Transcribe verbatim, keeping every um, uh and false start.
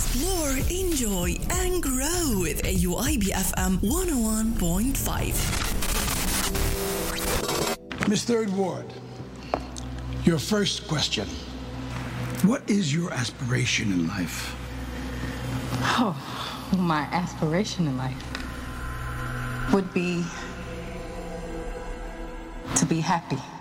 Explore, enjoy, and grow with A U I B F M one oh one point five. Miss Third Ward, your first question. What is your aspiration in life? Oh, my aspiration in life would be to be happy.